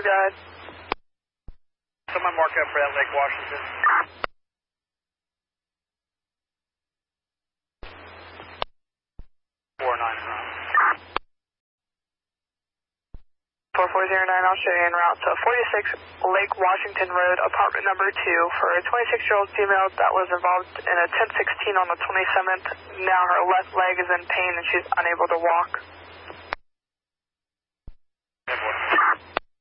go ahead. Someone mark up for that Lake Washington. Four 409, I'll show you en route to 46 Lake Washington Road, apartment number 2, for a 26-year-old female that was involved in a 1016 on the 27th. Now her left leg is in pain and she's unable to walk.